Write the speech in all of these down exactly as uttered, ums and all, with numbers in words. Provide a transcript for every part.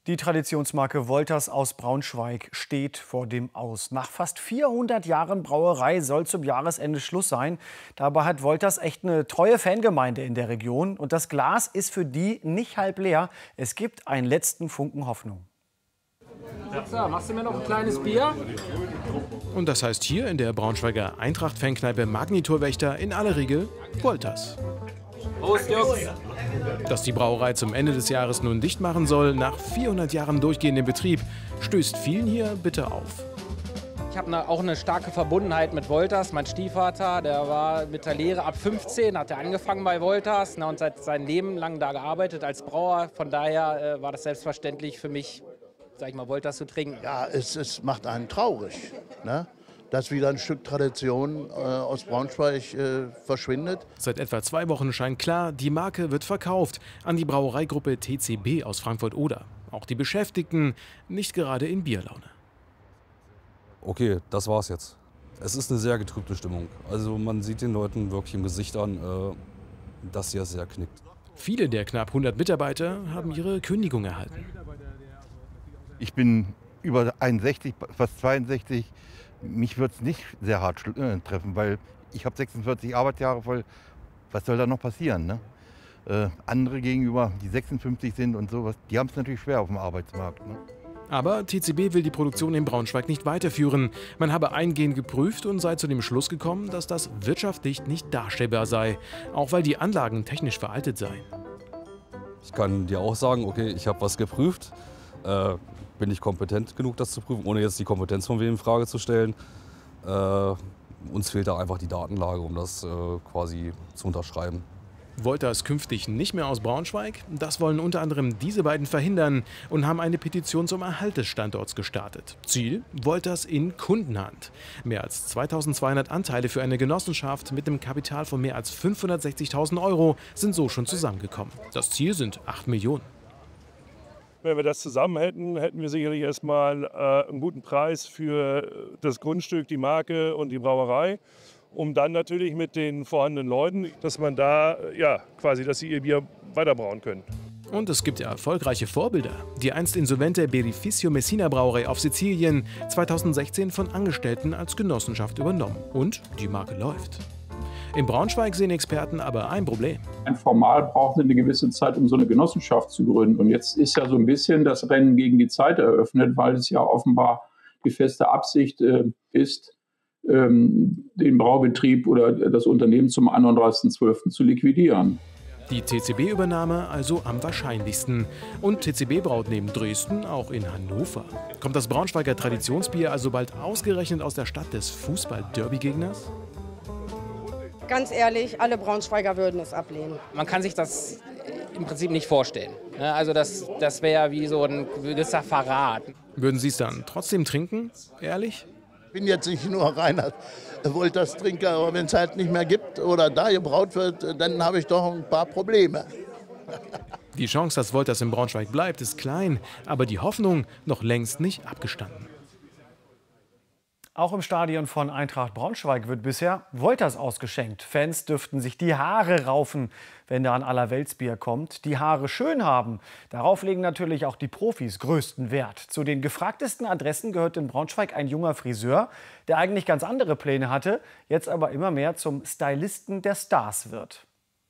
Die Traditionsmarke Wolters aus Braunschweig steht vor dem Aus. Nach fast vierhundert Jahren Brauerei soll zum Jahresende Schluss sein. Dabei hat Wolters echt eine treue Fangemeinde in der Region. Und das Glas ist für die nicht halb leer. Es gibt einen letzten Funken Hoffnung. So, machst du mir noch ein kleines Bier? Und das heißt hier in der Braunschweiger Eintracht-Fankneipe Magnitorwächter in aller Regel Wolters. Prost, Jungs! Dass die Brauerei zum Ende des Jahres nun dicht machen soll, nach vierhundert Jahren durchgehendem Betrieb, stößt vielen hier bitter auf. Ich habe ne, auch eine starke Verbundenheit mit Wolters. Mein Stiefvater, der war mit der Lehre ab fünfzehn, hat er angefangen bei Wolters, ne, und seit sein Leben lang da gearbeitet als Brauer. Von daher äh, war das selbstverständlich für mich, sag ich mal, Wolters zu trinken. Ja, es, es macht einen traurig, ne? Dass wieder ein Stück Tradition äh, aus Braunschweig äh, verschwindet. Seit etwa zwei Wochen scheint klar, die Marke wird verkauft an die Brauereigruppe T C B aus Frankfurt-Oder. Auch die Beschäftigten nicht gerade in Bierlaune. Okay, das war's jetzt. Es ist eine sehr getrübte Stimmung. Also man sieht den Leuten wirklich im Gesicht an, äh, dass sie es sehr knickt. Viele der knapp hundert Mitarbeiter haben ihre Kündigung erhalten. Ich bin über einundsechzig, fast zweiundsechzig. Mich wird es nicht sehr hart äh, treffen, weil ich habe sechsundvierzig Arbeitsjahre voll. Was soll da noch passieren? Ne? Äh, andere gegenüber, die sechsundfünfzig sind und sowas, die haben es natürlich schwer auf dem Arbeitsmarkt. Ne? Aber T C B will die Produktion in Braunschweig nicht weiterführen. Man habe eingehend geprüft und sei zu dem Schluss gekommen, dass das wirtschaftlich nicht darstellbar sei, auch weil die Anlagen technisch veraltet seien. Ich kann dir auch sagen, okay, ich habe was geprüft. Äh, bin ich kompetent genug, das zu prüfen, ohne jetzt die Kompetenz von wem in Frage zu stellen. Äh, uns fehlt da einfach die Datenlage, um das äh, quasi zu unterschreiben. Wolters künftig nicht mehr aus Braunschweig? Das wollen unter anderem diese beiden verhindern und haben eine Petition zum Erhalt des Standorts gestartet. Ziel? Wolters in Kundenhand. Mehr als zweitausendzweihundert Anteile für eine Genossenschaft mit einem Kapital von mehr als fünfhundertsechzigtausend Euro sind so schon zusammengekommen. Das Ziel sind acht Millionen. Wenn wir das zusammen hätten, hätten wir sicherlich erstmal äh, einen guten Preis für das Grundstück, die Marke und die Brauerei. Um dann natürlich mit den vorhandenen Leuten, dass man da, ja, quasi, dass sie ihr Bier weiterbrauen können. Und es gibt ja erfolgreiche Vorbilder. Die einst insolvente Beneficio Messina Brauerei auf Sizilien, zweitausendsechzehn von Angestellten als Genossenschaft übernommen. Und die Marke läuft. In Braunschweig sehen Experten aber ein Problem. Formal braucht es eine gewisse Zeit, um so eine Genossenschaft zu gründen. Und jetzt ist ja so ein bisschen das Rennen gegen die Zeit eröffnet, weil es ja offenbar die feste Absicht äh, ist, ähm, den Braubetrieb oder das Unternehmen zum einunddreißigsten zwölften zu liquidieren. Die T C B-Übernahme also am wahrscheinlichsten. Und T C B braut neben Dresden auch in Hannover. Kommt das Braunschweiger Traditionsbier also bald ausgerechnet aus der Stadt des Fußball-Derby-Gegners? Ganz ehrlich, alle Braunschweiger würden es ablehnen. Man kann sich das im Prinzip nicht vorstellen. Also das, das wäre wie so ein gewisser Verrat. Würden Sie es dann trotzdem trinken? Ehrlich? Ich bin jetzt nicht nur reiner Wolters-Trinker, aber wenn es halt nicht mehr gibt oder da gebraut wird, dann habe ich doch ein paar Probleme. Die Chance, dass Wolters in Braunschweig bleibt, ist klein, aber die Hoffnung noch längst nicht abgestanden. Auch im Stadion von Eintracht Braunschweig wird bisher Wolters ausgeschenkt. Fans dürften sich die Haare raufen, wenn da ein Allerweltsbier kommt. Die Haare schön haben, darauf legen natürlich auch die Profis größten Wert. Zu den gefragtesten Adressen gehört in Braunschweig ein junger Friseur, der eigentlich ganz andere Pläne hatte, jetzt aber immer mehr zum Stylisten der Stars wird.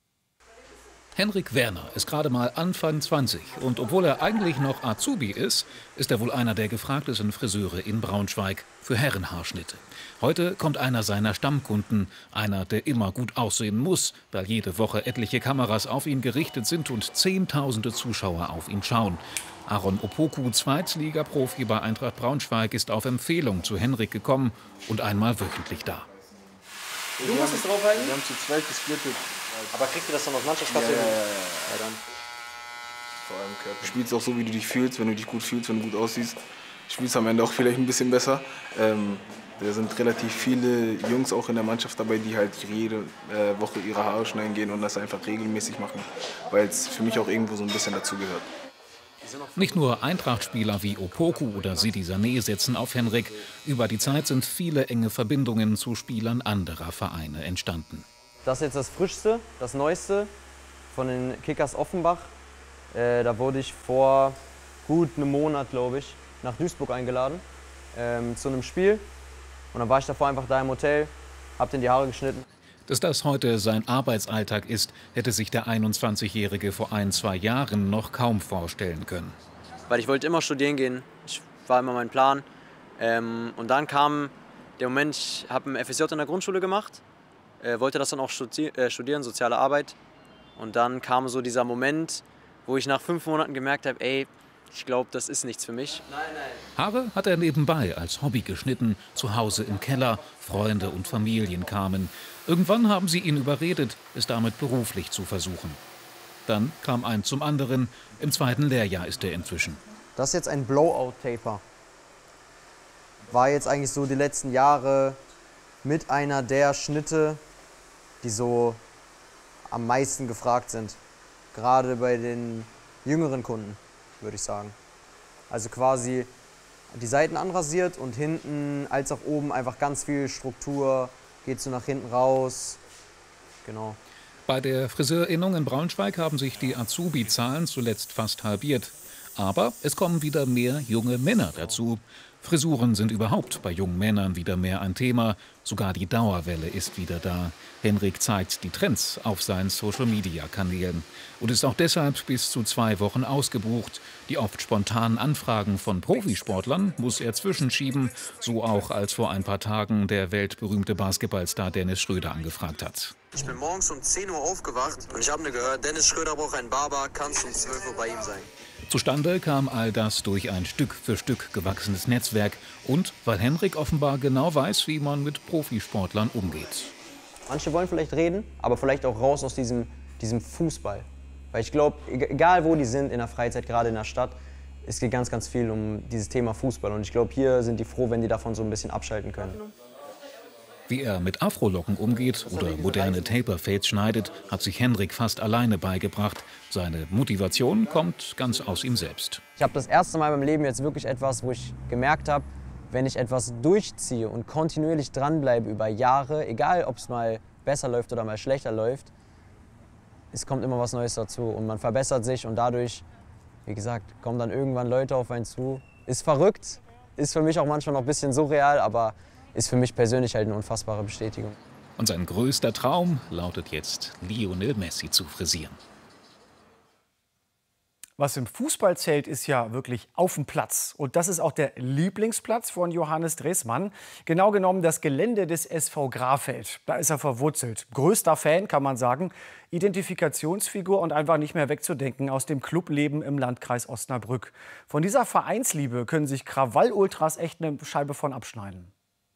Henrik Werner ist gerade mal Anfang zwanzig und obwohl er eigentlich noch Azubi ist, ist er wohl einer der gefragtesten Friseure in Braunschweig für Herrenhaarschnitte. Heute kommt einer seiner Stammkunden, einer, der immer gut aussehen muss, weil jede Woche etliche Kameras auf ihn gerichtet sind und Zehntausende Zuschauer auf ihn schauen. Aaron Opoku, Zweitliga-Profi bei Eintracht Braunschweig, ist auf Empfehlung zu Henrik gekommen und einmal wöchentlich da. Du musst es draufhalten? Wir haben zu zweit gesplittet. Aber kriegt ihr das dann aus Mannschaftskasse? Ja, ja, ja, ja. Ja, dann. Vor allem Körper. Du spielst auch so, wie du dich fühlst, wenn du dich gut fühlst, wenn du gut aussiehst. Du spielst am Ende auch vielleicht ein bisschen besser. Ähm, da sind relativ viele Jungs auch in der Mannschaft dabei, die halt jede äh, Woche ihre Haare schneiden gehen und das einfach regelmäßig machen, weil es für mich auch irgendwo so ein bisschen dazugehört. Nicht nur Eintracht-Spieler wie Opoku oder Sidi Sané setzen auf Henrik. Über die Zeit sind viele enge Verbindungen zu Spielern anderer Vereine entstanden. Das ist jetzt das Frischste, das Neueste von den Kickers Offenbach. Äh, da wurde ich vor gut einem Monat, glaube ich, nach Duisburg eingeladen ähm, zu einem Spiel. Und dann war ich davor einfach da im Hotel, hab den die Haare geschnitten. Dass das heute sein Arbeitsalltag ist, hätte sich der einundzwanzigjährige vor ein, zwei Jahren noch kaum vorstellen können. Weil ich wollte immer studieren gehen, ich war immer mein Plan. Ähm, und dann kam der Moment, ich habe ein F S J in der Grundschule gemacht, äh, wollte das dann auch studi äh, studieren, soziale Arbeit. Und dann kam so dieser Moment, wo ich nach fünf Monaten gemerkt habe, ey, ich glaube, das ist nichts für mich. Nein, nein. Haare hat er nebenbei als Hobby geschnitten, zu Hause im Keller. Freunde und Familien kamen. Irgendwann haben sie ihn überredet, es damit beruflich zu versuchen. Dann kam ein zum anderen. Im zweiten Lehrjahr ist er inzwischen. Das ist jetzt ein Blowout-Taper. War jetzt eigentlich so die letzten Jahre mit einer der Schnitte, die so am meisten gefragt sind. Gerade bei den jüngeren Kunden, würde ich sagen. Also quasi die Seiten anrasiert und hinten als auch oben einfach ganz viel Struktur, geht so nach hinten raus. Genau. Bei der Friseurinnung in Braunschweig haben sich die Azubi-Zahlen zuletzt fast halbiert. Aber es kommen wieder mehr junge Männer dazu. Frisuren sind überhaupt bei jungen Männern wieder mehr ein Thema. Sogar die Dauerwelle ist wieder da. Henrik zeigt die Trends auf seinen Social-Media-Kanälen und ist auch deshalb bis zu zwei Wochen ausgebucht. Die oft spontanen Anfragen von Profisportlern muss er zwischenschieben, so auch als vor ein paar Tagen der weltberühmte Basketballstar Dennis Schröder angefragt hat. Ich bin morgens um zehn Uhr aufgewacht und ich habe mir gehört, Dennis Schröder braucht einen Barber, kannst um zwölf Uhr bei ihm sein. Zustande kam all das durch ein Stück für Stück gewachsenes Netzwerk und weil Henrik offenbar genau weiß, wie man mit Profisportlern umgeht. Manche wollen vielleicht reden, aber vielleicht auch raus aus diesem, diesem Fußball. Weil ich glaube, egal wo die sind in der Freizeit, gerade in der Stadt, es geht ganz, ganz viel um dieses Thema Fußball. Und ich glaube, hier sind die froh, wenn die davon so ein bisschen abschalten können. Wie er mit Afrolocken umgeht oder moderne Taper-Fades schneidet, hat sich Henrik fast alleine beigebracht. Seine Motivation kommt ganz aus ihm selbst. Ich habe das erste Mal in meinem Leben jetzt wirklich etwas, wo ich gemerkt habe, wenn ich etwas durchziehe und kontinuierlich dranbleibe über Jahre, egal ob es mal besser läuft oder mal schlechter läuft, es kommt immer was Neues dazu und man verbessert sich und dadurch, wie gesagt, kommen dann irgendwann Leute auf einen zu. Ist verrückt, ist für mich auch manchmal noch ein bisschen surreal, aber ist für mich persönlich halt eine unfassbare Bestätigung. Und sein größter Traum lautet jetzt, Lionel Messi zu frisieren. Was im Fußball zählt, ist ja wirklich auf dem Platz. Und das ist auch der Lieblingsplatz von Johannes Dressmann. Genau genommen das Gelände des S V Grafeld. Da ist er verwurzelt. Größter Fan, kann man sagen. Identifikationsfigur und einfach nicht mehr wegzudenken aus dem Clubleben im Landkreis Osnabrück. Von dieser Vereinsliebe können sich Krawall-Ultras echt eine Scheibe von abschneiden.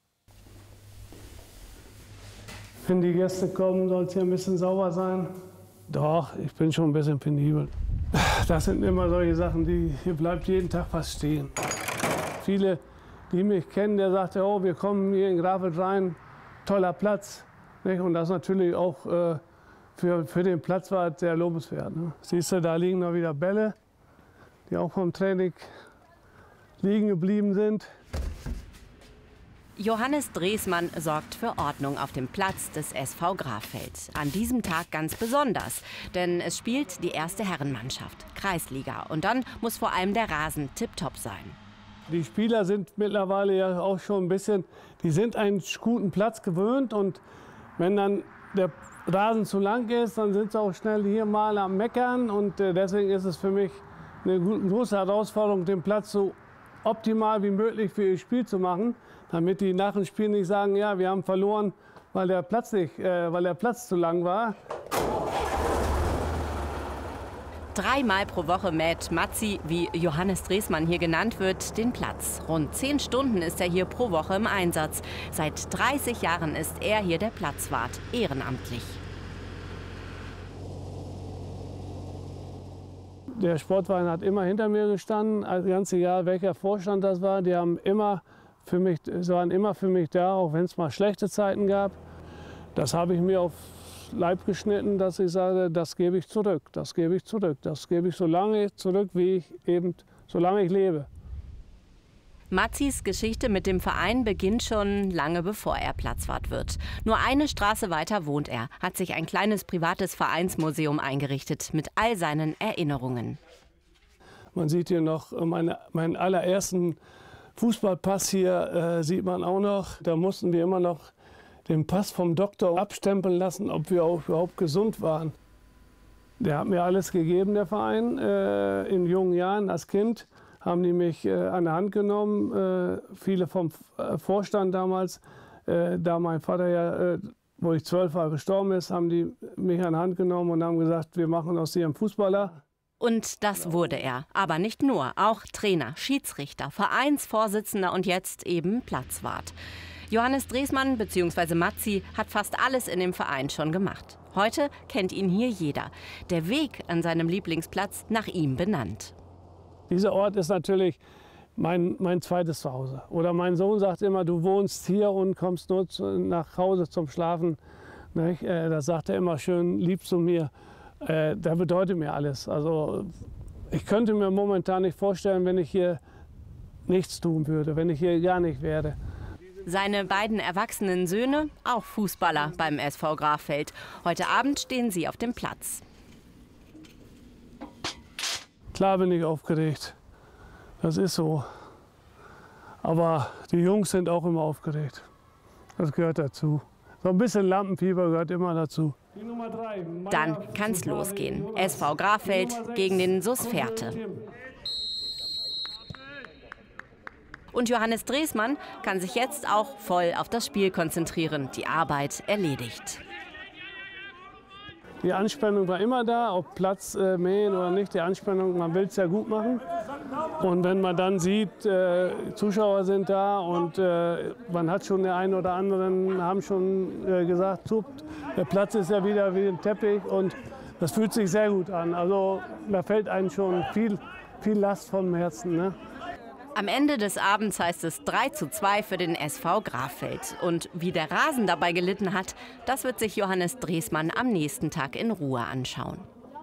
Wenn die Gäste kommen, soll es hier ein bisschen sauber sein. Doch, ich bin schon ein bisschen penibel. Das sind immer solche Sachen, die hier bleibt jeden Tag was stehen. Viele, die mich kennen, der sagt, oh, wir kommen hier in Grafeld rein, toller Platz. Nicht? Und das natürlich auch äh, für, für den Platz war sehr lobenswert. Ne? Siehst du, da liegen noch wieder Bälle, die auch vom Training liegen geblieben sind. Johannes Dressmann sorgt für Ordnung auf dem Platz des S V Grafeld. An diesem Tag ganz besonders, denn es spielt die erste Herrenmannschaft, Kreisliga. Und dann muss vor allem der Rasen tipptopp sein. Die Spieler sind mittlerweile ja auch schon ein bisschen, die sind einen guten Platz gewöhnt. Und wenn dann der Rasen zu lang ist, dann sind sie auch schnell hier mal am Meckern. Und deswegen ist es für mich eine große Herausforderung, den Platz so optimal wie möglich für ihr Spiel zu machen, damit die nach dem Spiel nicht sagen, ja, wir haben verloren, weil der Platz, nicht, äh, weil der Platz zu lang war. Dreimal pro Woche mäht Matzi, wie Johannes Dressmann hier genannt wird, den Platz. Rund zehn Stunden ist er hier pro Woche im Einsatz. Seit dreißig Jahren ist er hier der Platzwart, ehrenamtlich. Der Sportverein hat immer hinter mir gestanden, ganz egal welcher Vorstand das war. Die haben immer für mich, sie waren immer für mich da, auch wenn es mal schlechte Zeiten gab. Das habe ich mir auf Leib geschnitten, dass ich sage, das gebe ich zurück, das gebe ich zurück, das gebe ich so lange zurück, wie ich eben, solange ich lebe. Matzis Geschichte mit dem Verein beginnt schon lange bevor er Platzwart wird. Nur eine Straße weiter wohnt er, hat sich ein kleines privates Vereinsmuseum eingerichtet mit all seinen Erinnerungen. Man sieht hier noch meine, meinen allerersten Fußballpass hier, äh, sieht man auch noch. Da mussten wir immer noch den Pass vom Doktor abstempeln lassen, ob wir auch überhaupt gesund waren. Der hat mir alles gegeben, der Verein. Äh, in jungen Jahren als Kind haben die mich äh, an der Hand genommen. Äh, viele vom äh, Vorstand damals, äh, da mein Vater ja, äh, wo ich zwölf war, gestorben ist, haben die mich an die Hand genommen und haben gesagt, wir machen aus dir einen Fußballer. Und das wurde er. Aber nicht nur, auch Trainer, Schiedsrichter, Vereinsvorsitzender und jetzt eben Platzwart. Johannes Dresmann bzw. Matzi hat fast alles in dem Verein schon gemacht. Heute kennt ihn hier jeder. Der Weg an seinem Lieblingsplatz nach ihm benannt. Dieser Ort ist natürlich mein, mein zweites Zuhause. Oder mein Sohn sagt immer, du wohnst hier und kommst nur zu, nach Hause zum Schlafen. Nicht? Äh, das sagt er immer schön lieb zu mir. Äh, der bedeutet mir alles. Also ich könnte mir momentan nicht vorstellen, wenn ich hier nichts tun würde, wenn ich hier gar nicht wäre. Seine beiden erwachsenen Söhne, auch Fußballer beim S V Grafeld. Heute Abend stehen sie auf dem Platz. Klar bin ich aufgeregt. Das ist so. Aber die Jungs sind auch immer aufgeregt. Das gehört dazu. So ein bisschen Lampenfieber gehört immer dazu. Dann kann's losgehen. S V Grafeld gegen den S U S Veerte. Und Johannes Dresmann kann sich jetzt auch voll auf das Spiel konzentrieren. Die Arbeit erledigt. Die Anspannung war immer da, ob Platz äh, mähen oder nicht. Die Anspannung, man will es ja gut machen. Und wenn man dann sieht, äh, Zuschauer sind da und äh, man hat schon den einen oder anderen, haben schon äh, gesagt, der Platz ist ja wieder wie ein Teppich und das fühlt sich sehr gut an. Also da fällt einem schon viel, viel Last vom Herzen. Ne? Am Ende des Abends heißt es drei zu zwei für den S V Grafeld. Und wie der Rasen dabei gelitten hat, das wird sich Johannes Dresmann am nächsten Tag in Ruhe anschauen.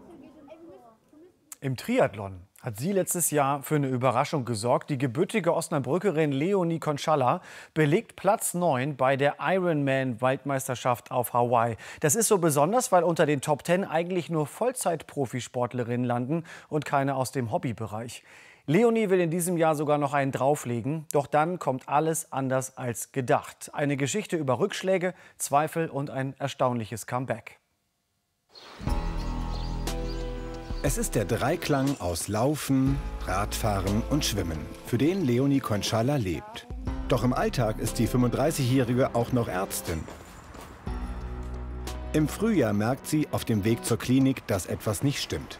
Im Triathlon hat sie letztes Jahr für eine Überraschung gesorgt. Die gebürtige Osnabrückerin Leonie Konchalla belegt Platz neun bei der Ironman-Weltmeisterschaft auf Hawaii. Das ist so besonders, weil unter den Top Ten eigentlich nur Vollzeit-Profisportlerinnen landen und keine aus dem Hobbybereich. Leonie will in diesem Jahr sogar noch einen drauflegen. Doch dann kommt alles anders als gedacht. Eine Geschichte über Rückschläge, Zweifel und ein erstaunliches Comeback. Es ist der Dreiklang aus Laufen, Radfahren und Schwimmen, für den Leonie Konchalla lebt. Doch im Alltag ist die fünfunddreißigjährige auch noch Ärztin. Im Frühjahr merkt sie auf dem Weg zur Klinik, dass etwas nicht stimmt.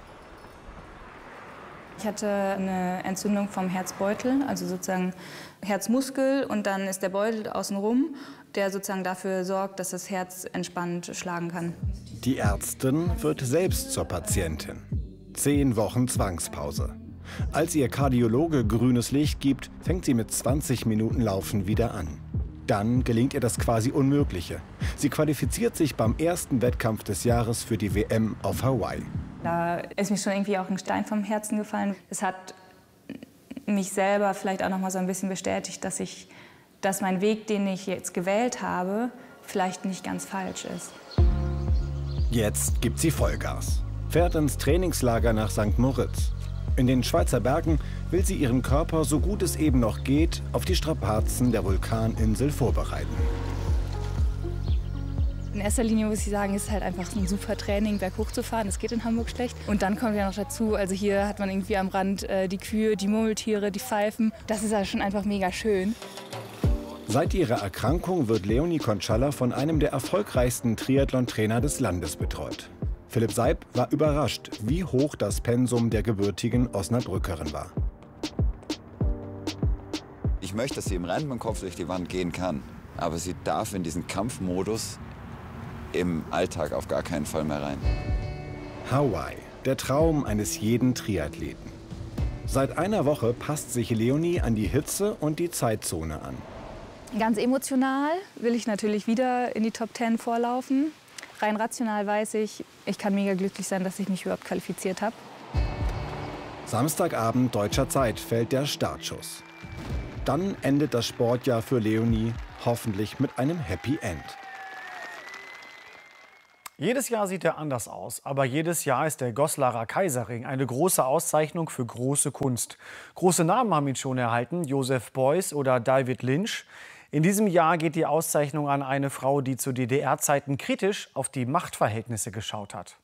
Ich hatte eine Entzündung vom Herzbeutel, also sozusagen Herzmuskel, und dann ist der Beutel außenrum, der sozusagen dafür sorgt, dass das Herz entspannt schlagen kann. Die Ärztin wird selbst zur Patientin. Zehn Wochen Zwangspause. Als ihr Kardiologe grünes Licht gibt, fängt sie mit zwanzig Minuten Laufen wieder an. Dann gelingt ihr das quasi Unmögliche. Sie qualifiziert sich beim ersten Wettkampf des Jahres für die W M auf Hawaii. Da ist mir schon irgendwie auch ein Stein vom Herzen gefallen. Es hat mich selber vielleicht auch noch mal so ein bisschen bestätigt, dass ich, dass mein Weg, den ich jetzt gewählt habe, vielleicht nicht ganz falsch ist. Jetzt gibt sie Vollgas, fährt ins Trainingslager nach Sankt Moritz. In den Schweizer Bergen will sie ihren Körper, so gut es eben noch geht, auf die Strapazen der Vulkaninsel vorbereiten. In erster Linie muss ich sagen, ist es halt einfach ein super Training, berghoch zu fahren. Das geht in Hamburg schlecht. Und dann kommt ja noch dazu, also hier hat man irgendwie am Rand äh, die Kühe, die Murmeltiere, die Pfeifen. Das ist ja schon einfach mega schön. Seit ihrer Erkrankung wird Leonie Konchalla von einem der erfolgreichsten Triathlon-Trainer des Landes betreut. Philipp Seib war überrascht, wie hoch das Pensum der gebürtigen Osnabrückerin war. Ich möchte, dass sie im Rennen mit dem Kopf durch die Wand gehen kann. Aber sie darf in diesen Kampfmodus im Alltag auf gar keinen Fall mehr rein. Hawaii, der Traum eines jeden Triathleten. Seit einer Woche passt sich Leonie an die Hitze und die Zeitzone an. Ganz emotional will ich natürlich wieder in die Top Ten vorlaufen. Rein rational weiß ich, ich kann mega glücklich sein, dass ich mich überhaupt qualifiziert habe. Samstagabend deutscher Zeit fällt der Startschuss. Dann endet das Sportjahr für Leonie hoffentlich mit einem Happy End. Jedes Jahr sieht er anders aus, aber jedes Jahr ist der Goslarer Kaiserring eine große Auszeichnung für große Kunst. Große Namen haben ihn schon erhalten, Joseph Beuys oder David Lynch. In diesem Jahr geht die Auszeichnung an eine Frau, die zu D D R-Zeiten kritisch auf die Machtverhältnisse geschaut hat.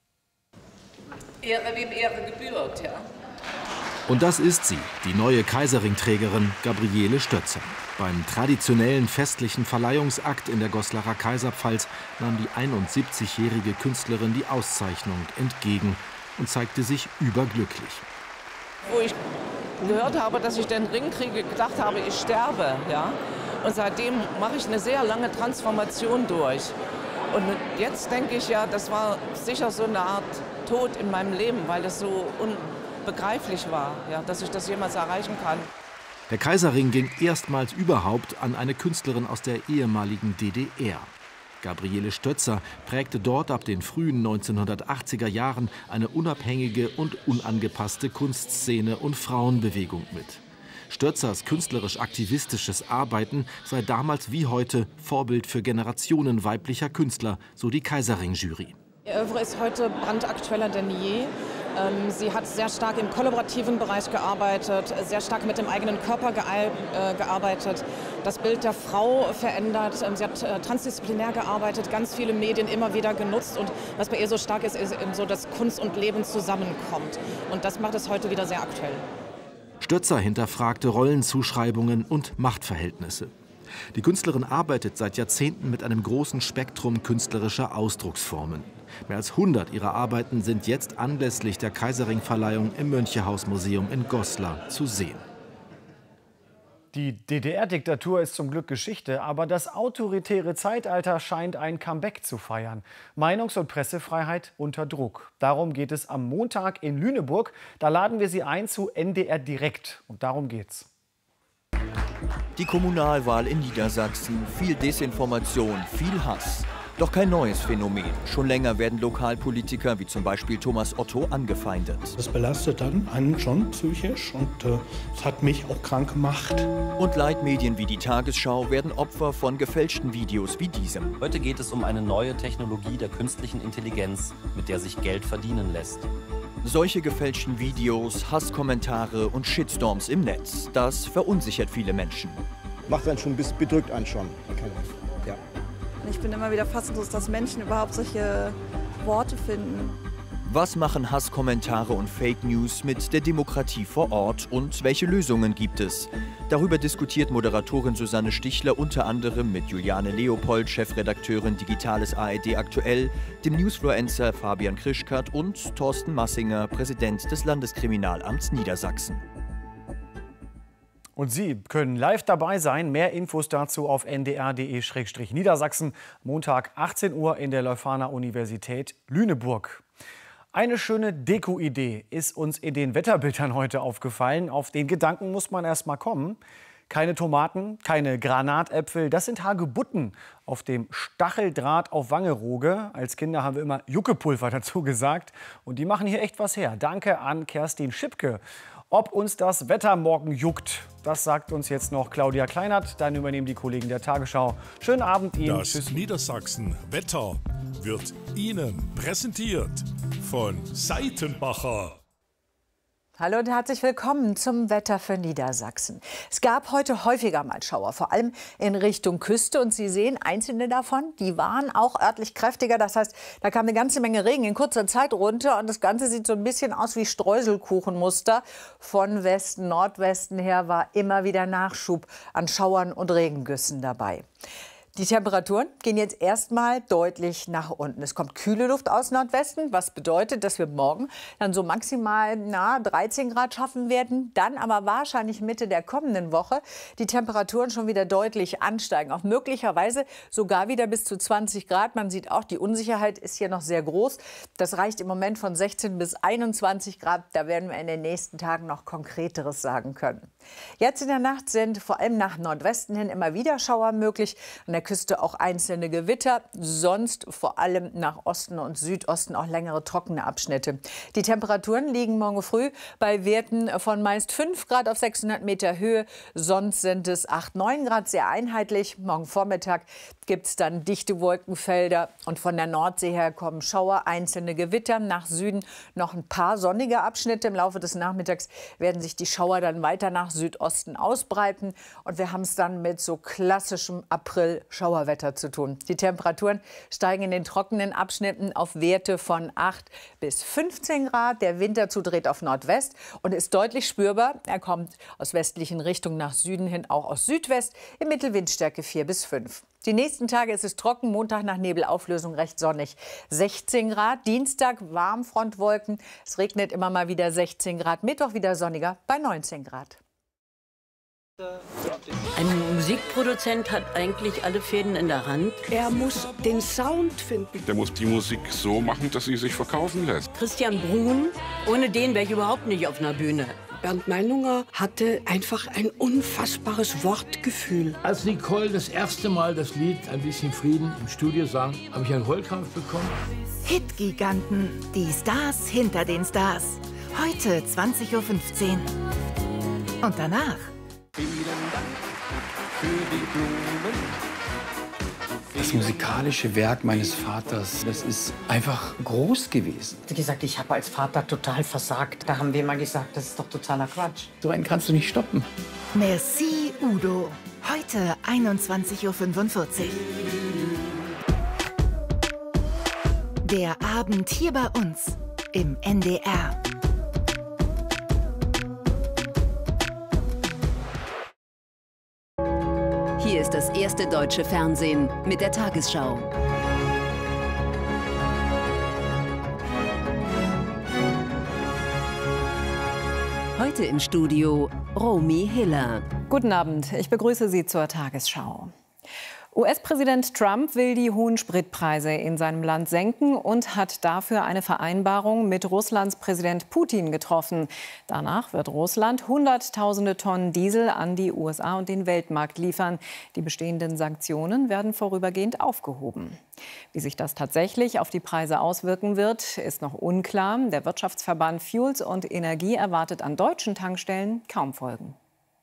Ehre wem Ehre gebührt, ja. Und das ist sie, die neue Kaiserringträgerin Gabriele Stötzer. Beim traditionellen festlichen Verleihungsakt in der Goslarer Kaiserpfalz nahm die einundsiebzigjährige Künstlerin die Auszeichnung entgegen und zeigte sich überglücklich. Wo ich gehört habe, dass ich den Ring kriege, gedacht habe, ich sterbe. Ja? Und seitdem mache ich eine sehr lange Transformation durch. Und jetzt denke ich ja, das war sicher so eine Art Tod in meinem Leben, weil es so unbegreiflich war, ja, dass ich das jemals erreichen kann. Der Kaiserring ging erstmals überhaupt an eine Künstlerin aus der ehemaligen D D R. Gabriele Stötzer prägte dort ab den frühen neunzehnhundertachtziger Jahren eine unabhängige und unangepasste Kunstszene und Frauenbewegung mit. Stötzers künstlerisch-aktivistisches Arbeiten sei damals wie heute Vorbild für Generationen weiblicher Künstler, so die Kaiserring-Jury. Ihr Œuvre ist heute brandaktueller denn je. Sie hat sehr stark im kollaborativen Bereich gearbeitet, sehr stark mit dem eigenen Körper gearbeitet, das Bild der Frau verändert. Sie hat transdisziplinär gearbeitet, ganz viele Medien immer wieder genutzt. Und was bei ihr so stark ist, ist eben so, dass Kunst und Leben zusammenkommt. Und das macht es heute wieder sehr aktuell. Stötzer hinterfragte Rollenzuschreibungen und Machtverhältnisse. Die Künstlerin arbeitet seit Jahrzehnten mit einem großen Spektrum künstlerischer Ausdrucksformen. Mehr als hundert ihrer Arbeiten sind jetzt anlässlich der Kaiserring-Verleihung im Mönchehaus-Museum in Goslar zu sehen. Die D D R-Diktatur ist zum Glück Geschichte, aber das autoritäre Zeitalter scheint ein Comeback zu feiern. Meinungs- und Pressefreiheit unter Druck. Darum geht es am Montag in Lüneburg. Da laden wir Sie ein zu N D R Direkt. Und darum geht's. Die Kommunalwahl in Niedersachsen, viel Desinformation, viel Hass. Doch kein neues Phänomen. Schon länger werden Lokalpolitiker wie zum Beispiel Thomas Otto angefeindet. Das belastet dann einen schon psychisch und äh, das hat mich auch krank gemacht. Und Leitmedien wie die Tagesschau werden Opfer von gefälschten Videos wie diesem. Heute geht es um eine neue Technologie der künstlichen Intelligenz, mit der sich Geld verdienen lässt. Solche gefälschten Videos, Hasskommentare und Shitstorms im Netz, das verunsichert viele Menschen. Macht einen schon ein bisschen bedrückt an schon. Ja. Ich bin immer wieder fassungslos, dass Menschen überhaupt solche Worte finden. Was machen Hasskommentare und Fake News mit der Demokratie vor Ort und welche Lösungen gibt es? Darüber diskutiert Moderatorin Susanne Stichler unter anderem mit Juliane Leopold, Chefredakteurin Digitales A R D aktuell, dem Newsfluencer Fabian Krischkat und Thorsten Massinger, Präsident des Landeskriminalamts Niedersachsen. Und Sie können live dabei sein. Mehr Infos dazu auf n d r punkt d e Schrägstrich Niedersachsen. Montag achtzehn Uhr in der Leuphana Universität Lüneburg. Eine schöne Deko-Idee ist uns in den Wetterbildern heute aufgefallen. Auf den Gedanken muss man erst mal kommen. Keine Tomaten, keine Granatäpfel, das sind Hagebutten auf dem Stacheldraht auf Wangerooge. Als Kinder haben wir immer Juckepulver dazu gesagt. Und die machen hier echt was her. Danke an Kerstin Schipke. Ob uns das Wetter morgen juckt, das sagt uns jetzt noch Claudia Kleinert. Dann übernehmen die Kollegen der Tagesschau. Schönen Abend Ihnen. Das Tschüss. Niedersachsen Wetter wird Ihnen präsentiert von Seitenbacher. Hallo und herzlich willkommen zum Wetter für Niedersachsen. Es gab heute häufiger mal Schauer, vor allem in Richtung Küste. Und Sie sehen, einzelne davon, die waren auch örtlich kräftiger. Das heißt, da kam eine ganze Menge Regen in kurzer Zeit runter. Und das Ganze sieht so ein bisschen aus wie Streuselkuchenmuster. Von Westen, Nordwesten her war immer wieder Nachschub an Schauern und Regengüssen dabei. Die Temperaturen gehen jetzt erstmal deutlich nach unten. Es kommt kühle Luft aus Nordwesten, was bedeutet, dass wir morgen dann so maximal na, dreizehn Grad schaffen werden. Dann aber wahrscheinlich Mitte der kommenden Woche die Temperaturen schon wieder deutlich ansteigen. Auch möglicherweise sogar wieder bis zu zwanzig Grad. Man sieht auch, die Unsicherheit ist hier noch sehr groß. Das reicht im Moment von sechzehn bis einundzwanzig Grad. Da werden wir in den nächsten Tagen noch Konkreteres sagen können. Jetzt in der Nacht sind vor allem nach Nordwesten hin immer wieder Schauer möglich. An der Küste auch einzelne Gewitter, sonst vor allem nach Osten und Südosten auch längere trockene Abschnitte. Die Temperaturen liegen morgen früh bei Werten von meist fünf Grad auf sechshundert Meter Höhe, sonst sind es acht, neun Grad, sehr einheitlich. Morgen Vormittag gibt es dann dichte Wolkenfelder und von der Nordsee her kommen Schauer, einzelne Gewitter. Nach Süden noch ein paar sonnige Abschnitte. Im Laufe des Nachmittags werden sich die Schauer dann weiter nach Südosten ausbreiten. Und wir haben es dann mit so klassischem April-Schauerwetter zu tun. Die Temperaturen steigen in den trockenen Abschnitten auf Werte von acht bis fünfzehn Grad. Der Winterzug dreht auf Nordwest und ist deutlich spürbar. Er kommt aus westlichen Richtungen nach Süden hin, auch aus Südwest, im Mittel Windstärke vier bis fünf. Die nächsten Tage ist es trocken, Montag nach Nebelauflösung recht sonnig. sechzehn Grad, Dienstag Warmfrontwolken, es regnet immer mal wieder sechzehn Grad, Mittwoch wieder sonniger bei neunzehn Grad. Ein Musikproduzent hat eigentlich alle Fäden in der Hand. Er muss den Sound finden. Der muss die Musik so machen, dass sie sich verkaufen lässt. Christian Bruhn, ohne den wäre ich überhaupt nicht auf einer Bühne. Bernd Meinunger hatte einfach ein unfassbares Wortgefühl. Als Nicole das erste Mal das Lied Ein bisschen Frieden im Studio sang, habe ich einen Heulkrampf bekommen. Hitgiganten, die Stars hinter den Stars. Heute zwanzig Uhr fünfzehn. Und danach? Vielen Dank für die Blumen. Das musikalische Werk meines Vaters, das ist einfach groß gewesen. Ich habe gesagt, ich habe als Vater total versagt. Da haben wir mal gesagt, das ist doch totaler Quatsch. So einen kannst du nicht stoppen. Merci, Udo. Heute einundzwanzig Uhr fünfundvierzig. Der Abend hier bei uns im N D R. Hier ist das erste deutsche Fernsehen mit der Tagesschau. Heute im Studio Romy Hiller. Guten Abend, ich begrüße Sie zur Tagesschau. U S-Präsident Trump will die hohen Spritpreise in seinem Land senken und hat dafür eine Vereinbarung mit Russlands Präsident Putin getroffen. Danach wird Russland Hunderttausende Tonnen Diesel an die U S A und den Weltmarkt liefern. Die bestehenden Sanktionen werden vorübergehend aufgehoben. Wie sich das tatsächlich auf die Preise auswirken wird, ist noch unklar. Der Wirtschaftsverband Fuels und Energie erwartet an deutschen Tankstellen kaum Folgen.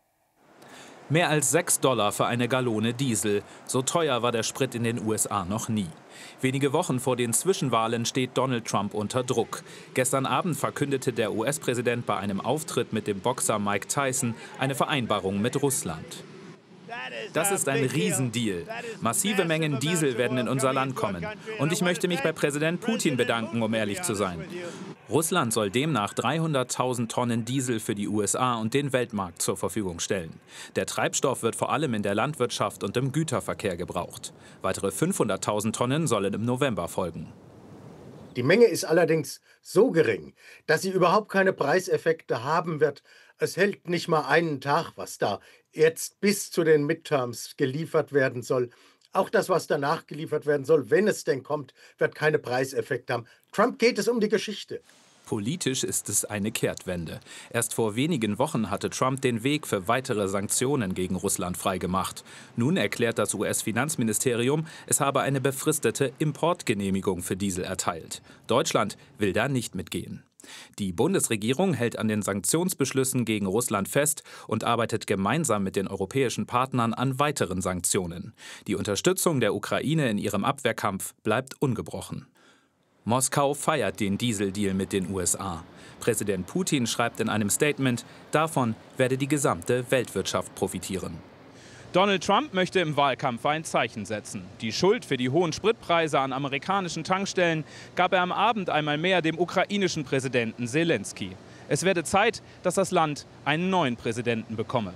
Mehr als sechs Dollar für eine Gallone Diesel. So teuer war der Sprit in den U S A noch nie. Wenige Wochen vor den Zwischenwahlen steht Donald Trump unter Druck. Gestern Abend verkündete der U S-Präsident bei einem Auftritt mit dem Boxer Mike Tyson eine Vereinbarung mit Russland. Das ist ein Riesendeal. Massive Mengen Diesel werden in unser Land kommen. Und ich möchte mich bei Präsident Putin bedanken, um ehrlich zu sein. Russland soll demnach dreihunderttausend Tonnen Diesel für die U S A und den Weltmarkt zur Verfügung stellen. Der Treibstoff wird vor allem in der Landwirtschaft und im Güterverkehr gebraucht. Weitere fünfhunderttausend Tonnen sollen im November folgen. Die Menge ist allerdings so gering, dass sie überhaupt keine Preiseffekte haben wird. Es hält nicht mal einen Tag, was da jetzt bis zu den Midterms geliefert werden soll. Auch das, was danach geliefert werden soll, wenn es denn kommt, wird keine Preiseffekte haben. Trump geht es um die Geschichte. Politisch ist es eine Kehrtwende. Erst vor wenigen Wochen hatte Trump den Weg für weitere Sanktionen gegen Russland freigemacht. Nun erklärt das U S-Finanzministerium, es habe eine befristete Importgenehmigung für Diesel erteilt. Deutschland will da nicht mitgehen. Die Bundesregierung hält an den Sanktionsbeschlüssen gegen Russland fest und arbeitet gemeinsam mit den europäischen Partnern an weiteren Sanktionen. Die Unterstützung der Ukraine in ihrem Abwehrkampf bleibt ungebrochen. Moskau feiert den Dieseldeal mit den U S A. Präsident Putin schreibt in einem Statement, davon werde die gesamte Weltwirtschaft profitieren. Donald Trump möchte im Wahlkampf ein Zeichen setzen. Die Schuld für die hohen Spritpreise an amerikanischen Tankstellen gab er am Abend einmal mehr dem ukrainischen Präsidenten Selensky. Es werde Zeit, dass das Land einen neuen Präsidenten bekomme.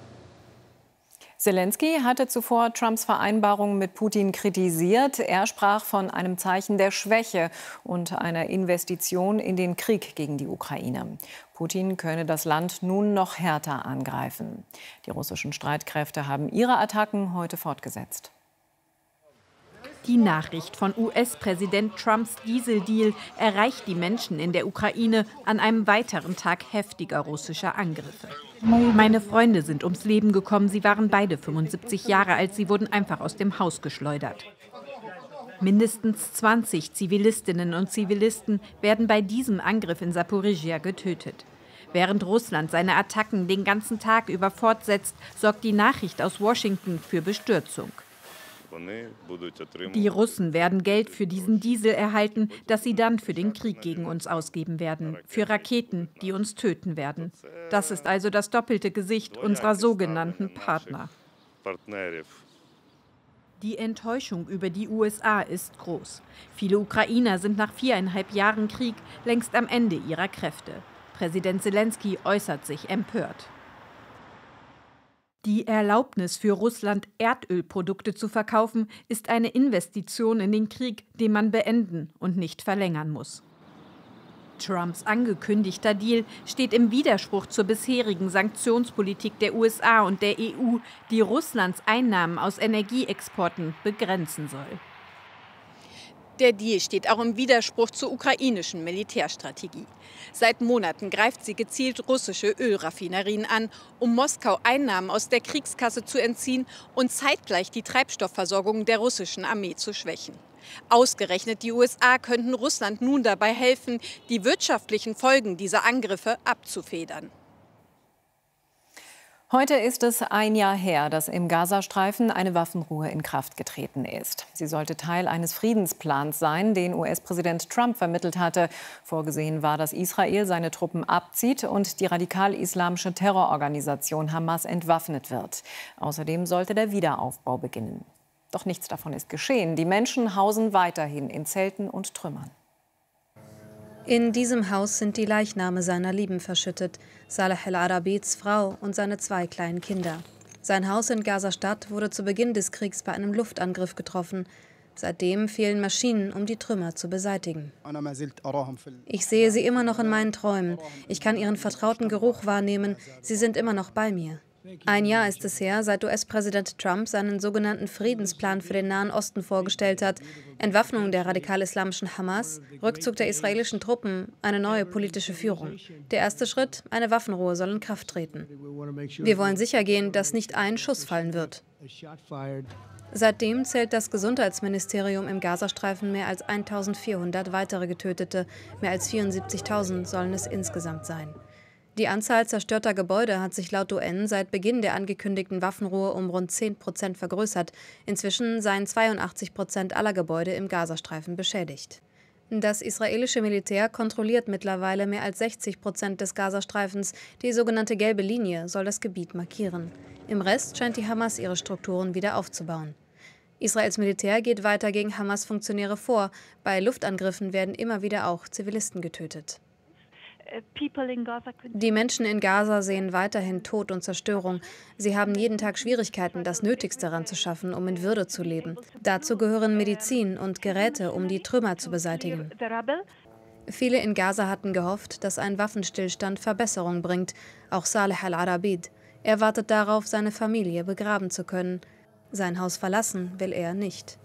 Selensky hatte zuvor Trumps Vereinbarung mit Putin kritisiert. Er sprach von einem Zeichen der Schwäche und einer Investition in den Krieg gegen die Ukraine. Putin könne das Land nun noch härter angreifen. Die russischen Streitkräfte haben ihre Attacken heute fortgesetzt. Die Nachricht von U S-Präsident Trumps Dieseldeal erreicht die Menschen in der Ukraine an einem weiteren Tag heftiger russischer Angriffe. Meine Freunde sind ums Leben gekommen. Sie waren beide fünfundsiebzig Jahre alt. Sie wurden einfach aus dem Haus geschleudert. Mindestens zwanzig Zivilistinnen und Zivilisten werden bei diesem Angriff in Saporizhia getötet. Während Russland seine Attacken den ganzen Tag über fortsetzt, sorgt die Nachricht aus Washington für Bestürzung. Die Russen werden Geld für diesen Diesel erhalten, das sie dann für den Krieg gegen uns ausgeben werden, für Raketen, die uns töten werden. Das ist also das doppelte Gesicht unserer sogenannten Partner. Die Enttäuschung über die U S A ist groß. Viele Ukrainer sind nach viereinhalb Jahren Krieg längst am Ende ihrer Kräfte. Präsident Selenskyj äußert sich empört. Die Erlaubnis für Russland, Erdölprodukte zu verkaufen, ist eine Investition in den Krieg, den man beenden und nicht verlängern muss. Trumps angekündigter Deal steht im Widerspruch zur bisherigen Sanktionspolitik der U S A und der E U, die Russlands Einnahmen aus Energieexporten begrenzen soll. Der Deal steht auch im Widerspruch zur ukrainischen Militärstrategie. Seit Monaten greift sie gezielt russische Ölraffinerien an, um Moskau Einnahmen aus der Kriegskasse zu entziehen und zeitgleich die Treibstoffversorgung der russischen Armee zu schwächen. Ausgerechnet die U S A könnten Russland nun dabei helfen, die wirtschaftlichen Folgen dieser Angriffe abzufedern. Heute ist es ein Jahr her, dass im Gazastreifen eine Waffenruhe in Kraft getreten ist. Sie sollte Teil eines Friedensplans sein, den U S-Präsident Trump vermittelt hatte. Vorgesehen war, dass Israel seine Truppen abzieht und die radikal-islamische Terrororganisation Hamas entwaffnet wird. Außerdem sollte der Wiederaufbau beginnen. Doch nichts davon ist geschehen. Die Menschen hausen weiterhin in Zelten und Trümmern. In diesem Haus sind die Leichname seiner Lieben verschüttet, Saleh al-Arabids Frau und seine zwei kleinen Kinder. Sein Haus in Gaza-Stadt wurde zu Beginn des Kriegs bei einem Luftangriff getroffen. Seitdem fehlen Maschinen, um die Trümmer zu beseitigen. Ich sehe sie immer noch in meinen Träumen. Ich kann ihren vertrauten Geruch wahrnehmen. Sie sind immer noch bei mir. Ein Jahr ist es her, seit U S-Präsident Trump seinen sogenannten Friedensplan für den Nahen Osten vorgestellt hat. Entwaffnung der radikal-islamischen Hamas, Rückzug der israelischen Truppen, eine neue politische Führung. Der erste Schritt, eine Waffenruhe, soll in Kraft treten. Wir wollen sichergehen, dass nicht ein Schuss fallen wird. Seitdem zählt das Gesundheitsministerium im Gazastreifen mehr als eintausendvierhundert weitere Getötete. Mehr als vierundsiebzigtausend sollen es insgesamt sein. Die Anzahl zerstörter Gebäude hat sich laut U N seit Beginn der angekündigten Waffenruhe um rund zehn Prozent vergrößert. Inzwischen seien zweiundachtzig Prozent aller Gebäude im Gazastreifen beschädigt. Das israelische Militär kontrolliert mittlerweile mehr als sechzig Prozent des Gazastreifens. Die sogenannte gelbe Linie soll das Gebiet markieren. Im Rest scheint die Hamas ihre Strukturen wieder aufzubauen. Israels Militär geht weiter gegen Hamas-Funktionäre vor. Bei Luftangriffen werden immer wieder auch Zivilisten getötet. Die Menschen in Gaza sehen weiterhin Tod und Zerstörung. Sie haben jeden Tag Schwierigkeiten, das Nötigste ranzuschaffen, um in Würde zu leben. Dazu gehören Medizin und Geräte, um die Trümmer zu beseitigen. Viele in Gaza hatten gehofft, dass ein Waffenstillstand Verbesserung bringt. Auch Saleh al-Arabid. Er wartet darauf, seine Familie begraben zu können. Sein Haus verlassen will er nicht.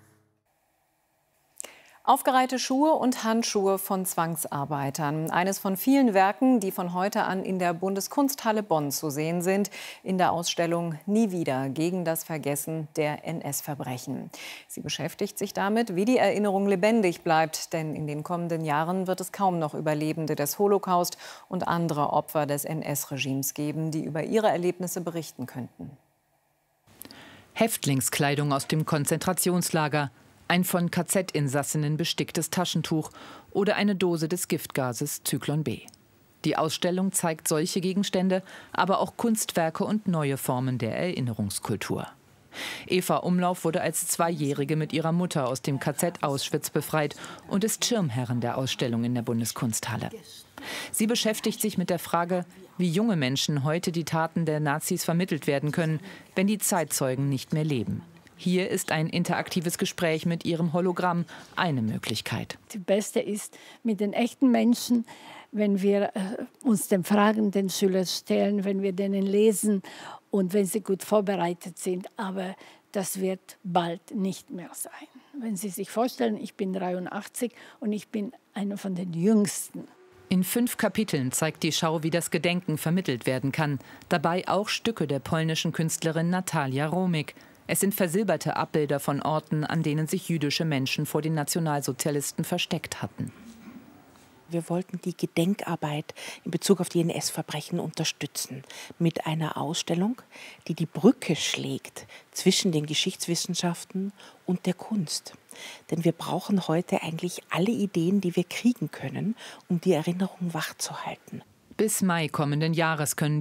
Aufgereihte Schuhe und Handschuhe von Zwangsarbeitern. Eines von vielen Werken, die von heute an in der Bundeskunsthalle Bonn zu sehen sind, in der Ausstellung Nie wieder gegen das Vergessen der N S-Verbrechen. Sie beschäftigt sich damit, wie die Erinnerung lebendig bleibt. Denn in den kommenden Jahren wird es kaum noch Überlebende des Holocaust und andere Opfer des N S-Regimes geben, die über ihre Erlebnisse berichten könnten. Häftlingskleidung aus dem Konzentrationslager, ein von K Z-Insassinnen besticktes Taschentuch oder eine Dose des Giftgases Zyklon B. Die Ausstellung zeigt solche Gegenstände, aber auch Kunstwerke und neue Formen der Erinnerungskultur. Eva Umlauf wurde als Zweijährige mit ihrer Mutter aus dem K Z Auschwitz befreit und ist Schirmherrin der Ausstellung in der Bundeskunsthalle. Sie beschäftigt sich mit der Frage, wie junge Menschen heute die Taten der Nazis vermittelt werden können, wenn die Zeitzeugen nicht mehr leben. Hier ist ein interaktives Gespräch mit ihrem Hologramm eine Möglichkeit. Das Beste ist mit den echten Menschen, wenn wir äh, uns den Fragen den Schülern stellen, wenn wir denen lesen und wenn sie gut vorbereitet sind. Aber das wird bald nicht mehr sein. Wenn Sie sich vorstellen, ich bin dreiundachtzig und ich bin einer von den Jüngsten. In fünf Kapiteln zeigt die Schau, wie das Gedenken vermittelt werden kann. Dabei auch Stücke der polnischen Künstlerin Natalia Romik. Es sind versilberte Abbilder von Orten, an denen sich jüdische Menschen vor den Nationalsozialisten versteckt hatten. Wir wollten die Gedenkarbeit in Bezug auf die N S-Verbrechen unterstützen mit einer Ausstellung, die die Brücke schlägt zwischen den Geschichtswissenschaften und der Kunst. Denn wir brauchen heute eigentlich alle Ideen, die wir kriegen können, um die Erinnerung wachzuhalten. Bis Mai kommenden Jahres können